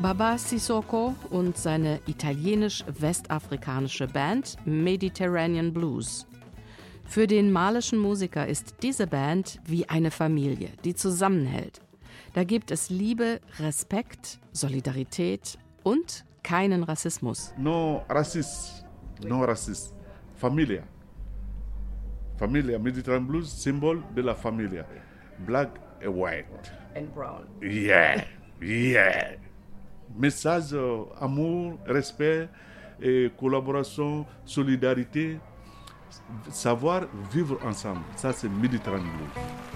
Baba Sissoko und seine italienisch-westafrikanische Band Mediterranean Blues. Für den malischen Musiker ist diese Band wie eine Familie, die zusammenhält. Da gibt es Liebe, Respekt, Solidarität und keinen Rassismus. No racist, no racist. Familia. Familia, Mediterranean Blues, Symbol de la Familia. Black and white. And brown. Yeah, yeah. Message, amour, respect, collaboration, solidarité, savoir vivre ensemble. Ça, c'est Mediterranean Blues.